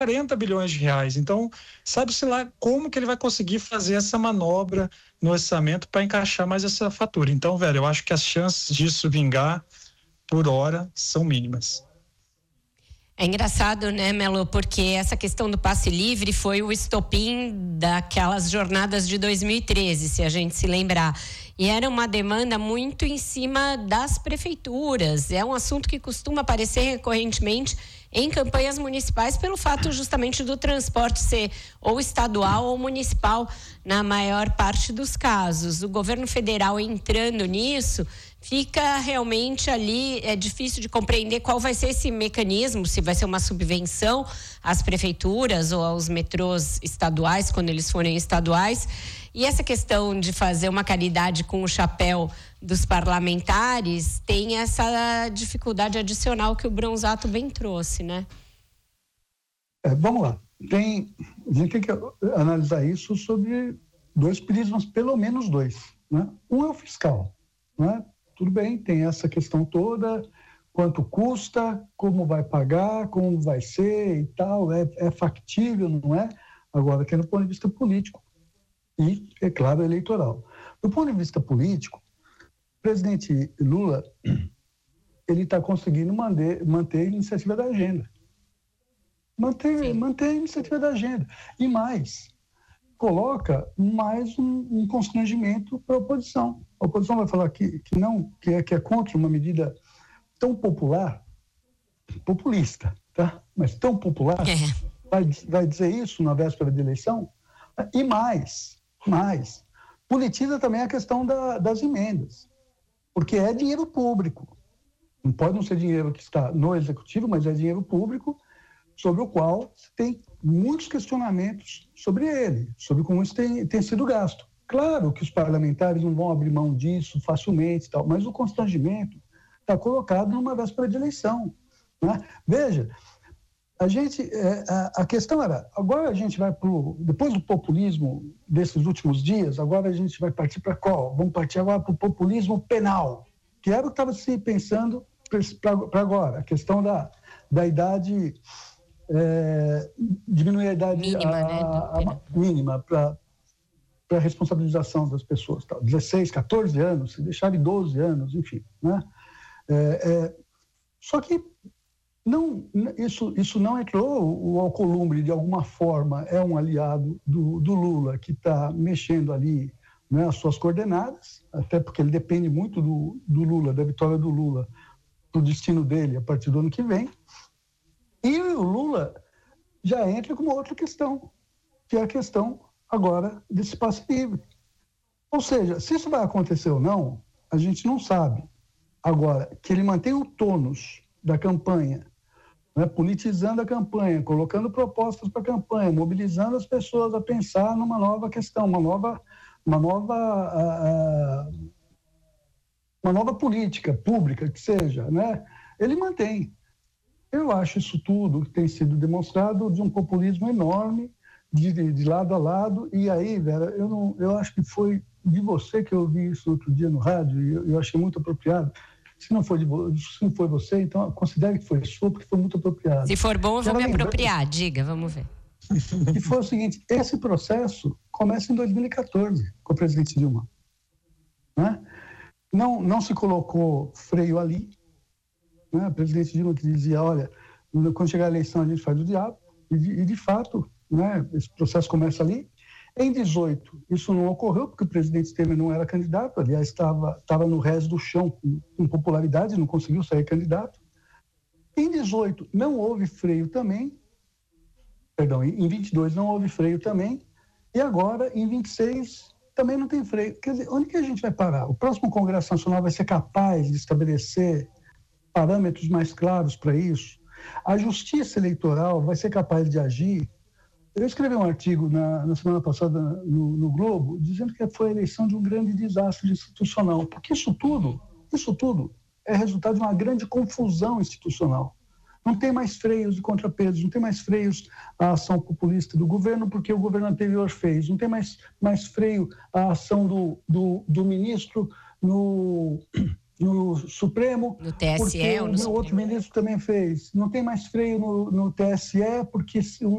40 bilhões de reais. Então, sabe-se lá como que ele vai conseguir fazer essa manobra no orçamento para encaixar mais essa fatura. Então, velho, eu acho que as chances disso vingar por hora são mínimas. É engraçado, né, Melo, porque essa questão do passe livre foi o estopim daquelas jornadas de 2013, se a gente se lembrar. E era uma demanda muito em cima das prefeituras. É um assunto que costuma aparecer recorrentemente em campanhas municipais pelo fato justamente do transporte ser ou estadual ou municipal na maior parte dos casos. O governo federal entrando nisso, fica realmente ali, é difícil de compreender qual vai ser esse mecanismo, se vai ser uma subvenção às prefeituras ou aos metrôs estaduais, quando eles forem estaduais. E essa questão de fazer uma caridade com o chapéu dos parlamentares tem essa dificuldade adicional que o Bronzato bem trouxe, né? Vamos lá. A gente tem que analisar isso sobre dois prismas, pelo menos dois, né? Um é o fiscal, né? Tudo bem, tem essa questão toda, quanto custa, como vai pagar, como vai ser e tal, é factível, não é? Agora, que é no ponto de vista político e, é claro, eleitoral. Do ponto de vista político, o presidente Lula, ele está conseguindo manter a iniciativa da agenda. Manter a iniciativa da agenda. E mais, coloca mais um constrangimento para a oposição. A oposição vai falar que é contra uma medida tão populista, tá? Mas tão popular, vai dizer isso na véspera de eleição. E mais, politiza também a questão das emendas, porque é dinheiro público. Não pode não ser dinheiro que está no executivo, mas é dinheiro público sobre o qual tem muitos questionamentos sobre ele, sobre como isso tem sido gasto. Claro que os parlamentares não vão abrir mão disso facilmente, tal, mas o constrangimento está colocado numa véspera de eleição, né? Veja, a questão era, agora a gente vai depois do populismo desses últimos dias, agora a gente vai partir para qual? Vamos partir agora para o populismo penal, que era o que estava se pensando para agora, a questão da idade, diminuir a idade mínima para a responsabilização das pessoas, tá? 16, 14 anos, se deixar de 12 anos, enfim, né? Só que isso não entrou. O Alcolumbre, de alguma forma, é um aliado do Lula, que está mexendo ali, né, as suas coordenadas, até porque ele depende muito do Lula, da vitória do Lula, para o destino dele a partir do ano que vem. E o Lula já entra com uma outra questão, que é a questão agora desse passe livre. Ou seja, se isso vai acontecer ou não, a gente não sabe. Agora, que ele mantém o tônus da campanha, né, politizando a campanha, colocando propostas para a campanha, mobilizando as pessoas a pensar numa nova questão, uma nova política pública que seja, né? Ele mantém. Eu acho isso tudo que tem sido demonstrado de um populismo enorme, de lado a lado. E aí, Vera, eu acho que foi de você que eu ouvi isso outro dia no rádio, e eu achei muito apropriado. Se não foi você, então considere que foi sua, porque foi muito apropriado. Se for bom, eu vou me apropriar. Diga, vamos ver. E foi o seguinte, esse processo começa em 2014, com o presidente Dilma, né? Não se colocou freio ali, né? O presidente Dilma que dizia, olha, quando chegar a eleição a gente faz o diabo, e de fato, né, esse processo começa ali. Em 18, isso não ocorreu, porque o presidente Temer não era candidato, aliás, estava no rés do chão com popularidade, não conseguiu sair candidato. Em 18, não houve freio também, em 22 não houve freio também, e agora, em 26, também não tem freio. Quer dizer, onde que a gente vai parar? O próximo Congresso Nacional vai ser capaz de estabelecer parâmetros mais claros para isso? A Justiça Eleitoral vai ser capaz de agir? Eu escrevi um artigo na semana passada no Globo, dizendo que foi a eleição de um grande desastre institucional, porque isso tudo é resultado de uma grande confusão institucional. Não tem mais freios e contrapesos, não tem mais freios à ação populista do governo, porque o governo anterior fez, não tem mais freio à ação do ministro no no Supremo. No TSE porque ou no o Supremo? outro ministro também fez. Não tem mais freio no TSE porque